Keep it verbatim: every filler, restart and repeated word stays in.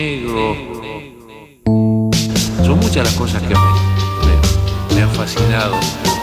negro. Son muchas las cosas que me, me, me han fascinado.